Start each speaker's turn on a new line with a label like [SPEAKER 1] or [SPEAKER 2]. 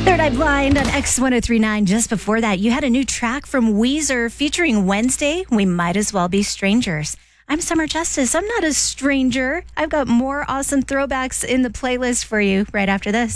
[SPEAKER 1] Third Eye Blind on X1039. Just before that, you had a new track from Weezer featuring Wednesday, We Might As Well Be Strangers. I'm Summer Justice. I'm not a stranger. I've got more awesome throwbacks in the playlist for you right after this.